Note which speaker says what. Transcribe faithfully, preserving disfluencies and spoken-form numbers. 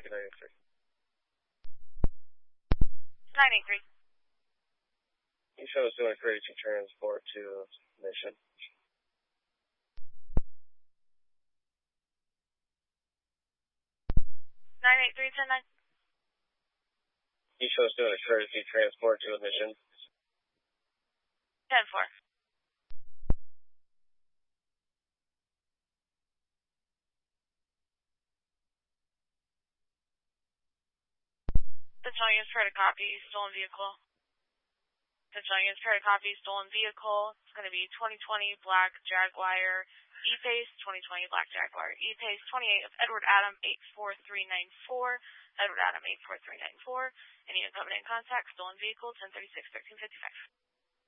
Speaker 1: Ticket nine eight three.
Speaker 2: nine eight three.
Speaker 1: You show us doing courtesy transport to Mission.
Speaker 2: nine eight three, ten nine.
Speaker 1: You show us doing a courtesy transport to Mission.
Speaker 2: ten four. Central units for a copy, stolen vehicle. Central units for a copy, stolen vehicle. It's going to be twenty twenty Black Jaguar E-Pace, twenty twenty Black Jaguar E-Pace, twenty-eight of Edward Adam eight four three nine four, Edward Adam eight four three nine four. Any incoming in contact, stolen vehicle, ten thirty-six, thirteen fifty-five.